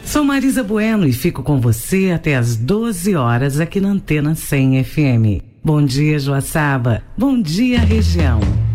Sou Marisa Bueno e fico com você até às 12 horas aqui na Antena 100 FM. Bom dia, Joaçaba. Bom dia, região.